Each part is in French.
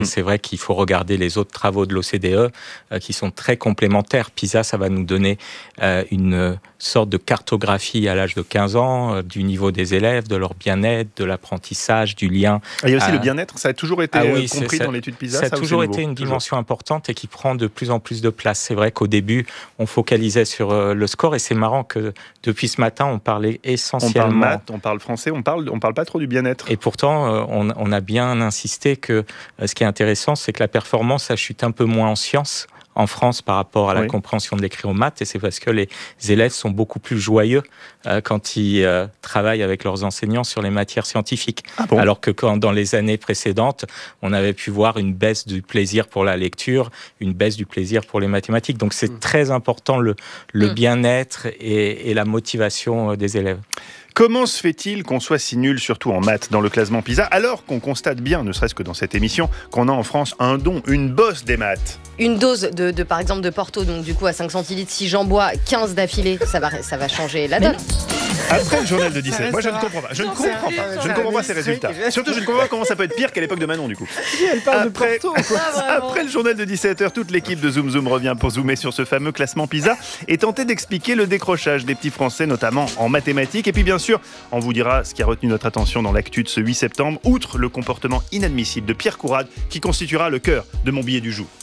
C'est vrai qu'il faut regarder les autres travaux de l'OCDE qui sont très complémentaires. PISA, ça va nous donner une sorte de cartographie à l'âge de 15 ans du niveau des élèves, de leur bien-être, de l'apprentissage, du lien. Il y a aussi le bien-être, ça a toujours été compris dans l'étude PISA. Ça a toujours été une dimension importante et qui prend de plus en plus de place. C'est vrai qu'au début, on focalisait sur le score et c'est marrant que depuis ce matin, on parlait essentiellement... On parle maths, on parle français, on parle pas trop du bien-être. Et pourtant, on a bien insisté que ce qui est intéressant, c'est que la performance a chuté un peu moins en sciences en France par rapport à la compréhension de l'écrit aux maths, et c'est parce que les élèves sont beaucoup plus joyeux quand ils travaillent avec leurs enseignants sur les matières scientifiques. Alors que quand dans les années précédentes, on avait pu voir une baisse du plaisir pour la lecture, une baisse du plaisir pour les mathématiques. Donc c'est très important le bien-être et la motivation des élèves. Comment se fait-il qu'on soit si nul, surtout en maths, dans le classement PISA, alors qu'on constate bien, ne serait-ce que dans cette émission, qu'on a en France un don, une bosse des maths? Une dose par exemple de Porto, donc du coup à 5 centilitres, si j'en bois 15 d'affilée, ça va changer la donne. Après le journal de 17, moi je ne comprends pas. Je ne comprends pas ces résultats. Surtout, je ne comprends pas comment ça peut être pire qu'à l'époque de Manon, du coup. Elle parle de Porto. Après le journal de 17h, toute l'équipe de Zoom Zoom revient pour zoomer sur ce fameux classement PISA et tenter d'expliquer le décrochage des petits Français, notamment en mathématiques. Et puis bien sûr, on vous dira ce qui a retenu notre attention dans l'actu de ce 8 septembre, outre le comportement inadmissible de Pierre Courade, qui constituera le cœur de mon billet du jour.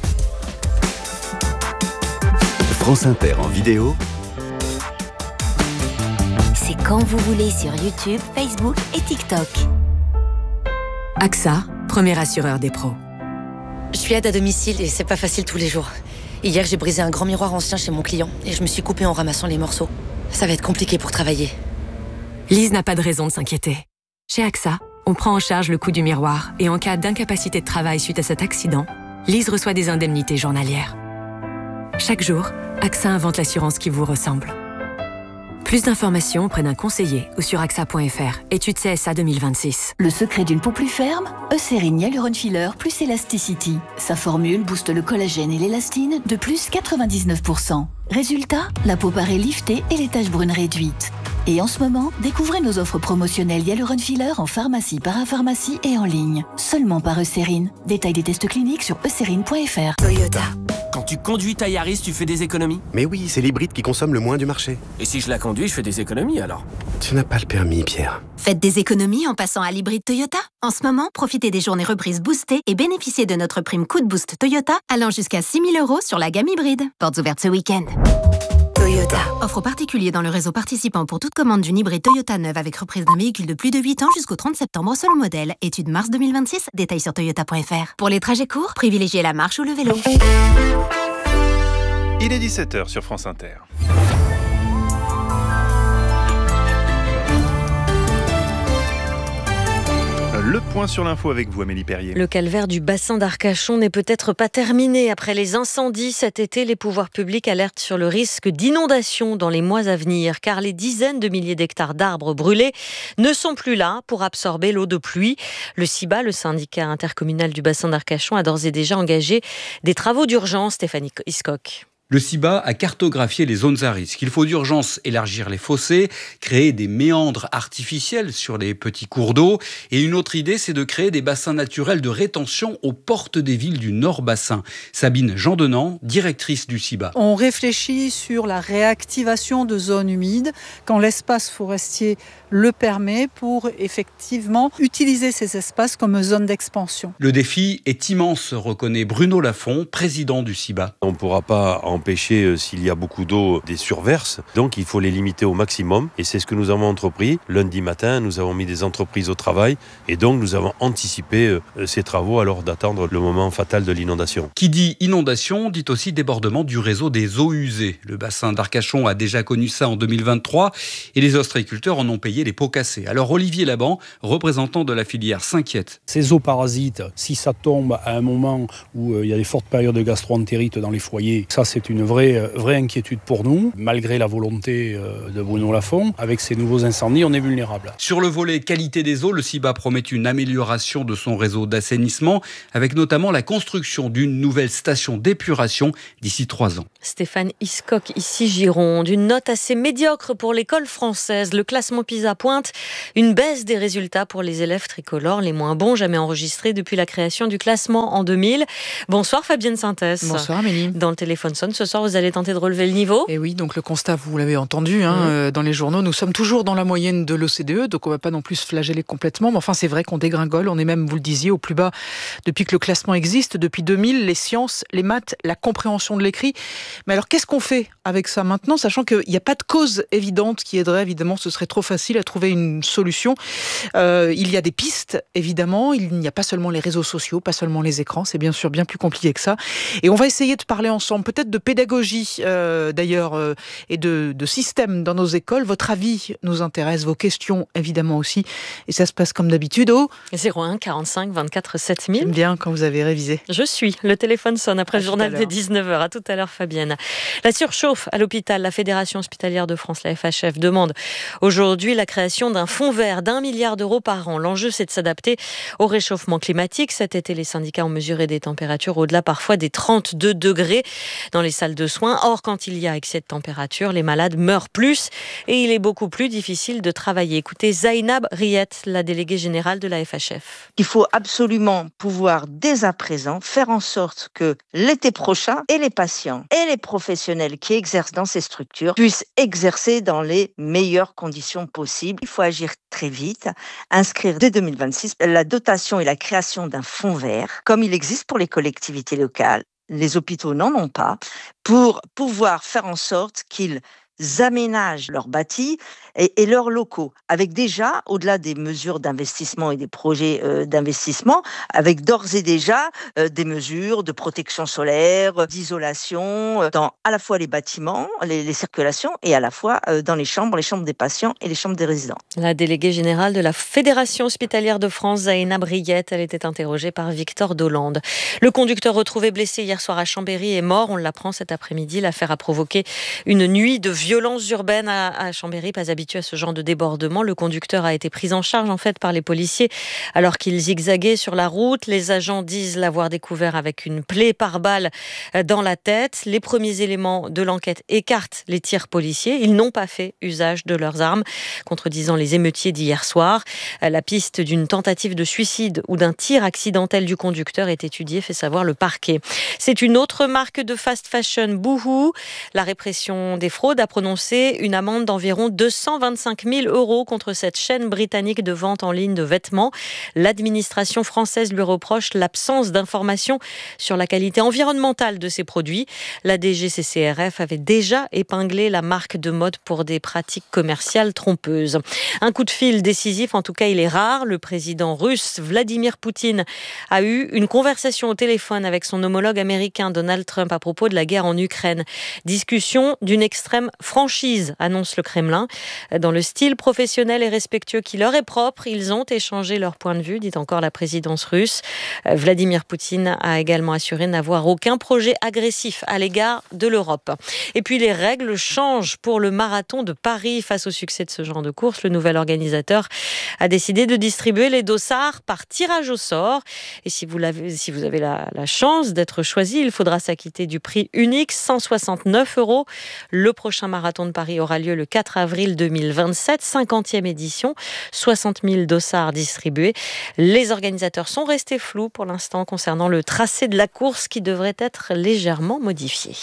France Inter en vidéo. C'est quand vous voulez sur YouTube, Facebook et TikTok. AXA, premier assureur des pros. Je suis aide à domicile et c'est pas facile tous les jours. Hier, j'ai brisé un grand miroir ancien chez mon client et je me suis coupée en ramassant les morceaux. Ça va être compliqué pour travailler. Lise n'a pas de raison de s'inquiéter. Chez AXA, on prend en charge le coût du miroir et en cas d'incapacité de travail suite à cet accident, Lise reçoit des indemnités journalières. Chaque jour, AXA invente l'assurance qui vous ressemble. Plus d'informations auprès d'un conseiller ou sur axa.fr. Étude CSA 2026. Le secret d'une peau plus ferme, Eucérine Hyaluron Filler plus Elasticity. Sa formule booste le collagène et l'élastine de plus 99%. Résultat, la peau paraît liftée et les taches brunes réduites. Et en ce moment, découvrez nos offres promotionnelles Hyaluron Filler en pharmacie, parapharmacie et en ligne. Seulement par Eucérine. Détail des tests cliniques sur eucérine.fr. Toyota. Quand tu conduis ta Yaris, tu fais des économies? Mais oui, c'est l'hybride qui consomme le moins du marché. Et si je la conduis, je fais des économies alors? Tu n'as pas le permis, Pierre. Faites des économies en passant à l'hybride Toyota. En ce moment, profitez des journées reprises boostées et bénéficiez de notre prime Coup de Boost Toyota allant jusqu'à 6 000 € sur la gamme hybride. Portes ouvertes ce week-end. Toyota. Offre aux particuliers dans le réseau participant pour toute commande d'une hybride Toyota neuve avec reprise d'un véhicule de plus de 8 ans jusqu'au 30 septembre selon modèle. Étude mars 2026, détails sur toyota.fr. Pour les trajets courts, privilégiez la marche ou le vélo. Il est 17h sur France Inter. Le point sur l'info avec vous, Amélie Perrier. Le calvaire du bassin d'Arcachon n'est peut-être pas terminé. Après les incendies cet été, les pouvoirs publics alertent sur le risque d'inondation dans les mois à venir, car les dizaines de milliers d'hectares d'arbres brûlés ne sont plus là pour absorber l'eau de pluie. Le CIBA, le syndicat intercommunal du bassin d'Arcachon, a d'ores et déjà engagé des travaux d'urgence. Stéphanie Iscock. Le CIBA a cartographié les zones à risque. Il faut d'urgence élargir les fossés, créer des méandres artificiels sur les petits cours d'eau. Et une autre idée, c'est de créer des bassins naturels de rétention aux portes des villes du Nord-Bassin. Sabine Jeandenant, directrice du CIBA. On réfléchit sur la réactivation de zones humides quand l'espace forestier le permet pour effectivement utiliser ces espaces comme zone d'expansion. Le défi est immense, reconnaît Bruno Lafont, président du CIBA. On ne pourra pas empêcher, s'il y a beaucoup d'eau, des surverses. Donc il faut les limiter au maximum. Et c'est ce que nous avons entrepris. Lundi matin, nous avons mis des entreprises au travail. Et donc nous avons anticipé ces travaux alors d'attendre le moment fatal de l'inondation. Qui dit inondation, dit aussi débordement du réseau des eaux usées. Le bassin d'Arcachon a déjà connu ça en 2023. Et les ostréiculteurs en ont payé les pots cassés. Alors Olivier Laban, représentant de la filière, s'inquiète. Ces eaux parasites, si ça tombe à un moment où il y a des fortes périodes de gastroentérite dans les foyers, ça c'est une vraie inquiétude pour nous. Malgré la volonté de Bruno Lafont, avec ces nouveaux incendies, on est vulnérable. Sur le volet qualité des eaux, le CIBA promet une amélioration de son réseau d'assainissement, avec notamment la construction d'une nouvelle station d'épuration d'ici 3 ans. Stéphane Iscock, ici Gironde. Une note assez médiocre pour l'école française. Le classement PISA à pointe une baisse des résultats pour les élèves tricolores, les moins bons jamais enregistrés depuis la création du classement en 2000. Bonsoir Fabienne Sintès. Bonsoir Amélie. Dans le téléphone sonne, ce soir vous allez tenter de relever le niveau. Et oui, donc le constat, vous l'avez entendu dans les journaux, nous sommes toujours dans la moyenne de l'OCDE, donc on ne va pas non plus se flageller complètement, mais enfin c'est vrai qu'on dégringole, on est même, vous le disiez, au plus bas depuis que le classement existe, depuis 2000, les sciences, les maths, la compréhension de l'écrit. Mais alors qu'est-ce qu'on fait avec ça maintenant, sachant qu'il n'y a pas de cause évidente qui aiderait, évidemment, ce serait trop facile à trouver une solution. Il y a des pistes, évidemment, il n'y a pas seulement les réseaux sociaux, pas seulement les écrans, c'est bien sûr bien plus compliqué que ça. Et on va essayer de parler ensemble, peut-être de pédagogie d'ailleurs, et de système dans nos écoles. Votre avis nous intéresse, vos questions évidemment aussi. Et ça se passe comme d'habitude au 01 45 24 7000. J'aime bien quand vous avez révisé. Je suis. Le téléphone sonne après le journal de 19h. À tout à l'heure, Fabienne. La surchauffe à l'hôpital. La Fédération hospitalière de France, la FHF, demande aujourd'hui la création d'un fonds vert d'1 milliard d'euros par an. L'enjeu, c'est de s'adapter au réchauffement climatique. Cet été, les syndicats ont mesuré des températures au-delà parfois des 32 degrés dans les salles de soins. Or, quand il y a excès de température, les malades meurent plus et il est beaucoup plus difficile de travailler. Écoutez Zainab Riyet, la déléguée générale de la FHF. Il faut absolument pouvoir, dès à présent, faire en sorte que l'été prochain, et les patients et les professionnels qui exercent dans ces structures puissent exercer dans les meilleures conditions possibles. Il faut agir très vite, inscrire dès 2026 la dotation et la création d'un fonds vert, comme il existe pour les collectivités locales. Les hôpitaux n'en ont pas, pour pouvoir faire en sorte qu'ils aménagent leurs bâtis et leurs locaux, avec déjà, au-delà des mesures d'investissement et des projets d'investissement, avec d'ores et déjà des mesures de protection solaire, d'isolation, dans à la fois les bâtiments, les circulations, et à la fois dans les chambres des patients et les chambres des résidents. La déléguée générale de la Fédération hospitalière de France, Zainab Riyet, elle était interrogée par Victor Dolande. Le conducteur retrouvé blessé hier soir à Chambéry est mort, on l'apprend cet après-midi. L'affaire a provoqué une nuit de violences urbaines à Chambéry, pas habitué à ce genre de débordement. Le conducteur a été pris en charge par les policiers alors qu'il zigzaguait sur la route. Les agents disent l'avoir découvert avec une plaie par balle dans la tête. Les premiers éléments de l'enquête écartent les tirs policiers. Ils n'ont pas fait usage de leurs armes, contredisant les émeutiers d'hier soir. La piste d'une tentative de suicide ou d'un tir accidentel du conducteur est étudiée, fait savoir le parquet. C'est une autre marque de fast fashion, Boohoo. La répression des fraudes a prononcé une amende d'environ 225 000 € contre cette chaîne britannique de vente en ligne de vêtements. L'administration française lui reproche l'absence d'informations sur la qualité environnementale de ses produits. La DGCCRF avait déjà épinglé la marque de mode pour des pratiques commerciales trompeuses. Un coup de fil décisif, en tout cas il est rare. Le président russe Vladimir Poutine a eu une conversation au téléphone avec son homologue américain Donald Trump à propos de la guerre en Ukraine. Discussion d'une extrême franchise, annonce le Kremlin. Dans le style professionnel et respectueux qui leur est propre, ils ont échangé leur point de vue, dit encore la présidence russe. Vladimir Poutine a également assuré n'avoir aucun projet agressif à l'égard de l'Europe. Et puis les règles changent pour le marathon de Paris. Face au succès de ce genre de course, le nouvel organisateur a décidé de distribuer les dossards par tirage au sort. Et si vous avez la chance d'être choisi, il faudra s'acquitter du prix unique, 169 €. Le prochain marathon de Paris aura lieu le 4 avril 2027, 50e édition, 60 000 dossards distribués. Les organisateurs sont restés flous pour l'instant concernant le tracé de la course qui devrait être légèrement modifié.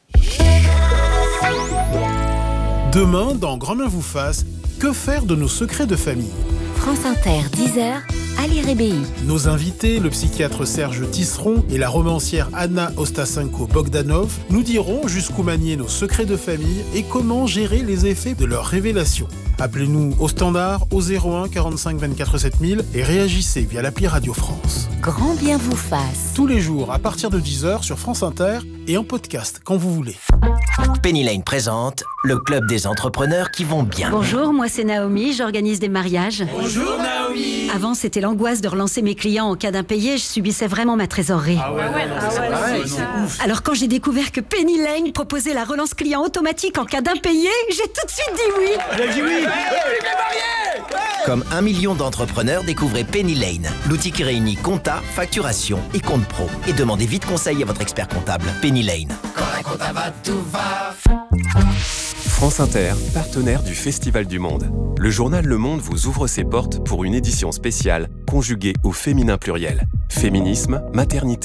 Demain, dans Grand-Main vous fasse, que faire de nos secrets de famille ? France Inter, 10h, Ali Rébéi. Nos invités, le psychiatre Serge Tisseron et la romancière Anna Ostasenko-Bogdanov, nous diront jusqu'où manier nos secrets de famille et comment gérer les effets de leurs révélations. Appelez-nous au standard au 01 45 24 7000 et réagissez via l'appli Radio France. Grand bien vous fasse. Tous les jours à partir de 10h sur France Inter et en podcast quand vous voulez. Penny Lane présente le club des entrepreneurs qui vont bien. Bonjour, moi c'est Naomi, j'organise des mariages. Bonjour Naomi. Avant c'était l'angoisse de relancer mes clients en cas d'impayé, je subissais vraiment ma trésorerie. Alors quand j'ai découvert que Penny Lane proposait la relance client automatique en cas d'impayé, j'ai tout de suite dit oui. Elle a dit oui. Comme 1 million d'entrepreneurs, découvrez Penny Lane, l'outil qui réunit compta, facturation et compte pro. Et demandez vite conseil à votre expert comptable. Penny Lane. Quand un compta va, tout va. France Inter, partenaire du Festival du Monde. Le journal Le Monde vous ouvre ses portes pour une édition spéciale conjuguée au féminin pluriel. Féminisme, maternité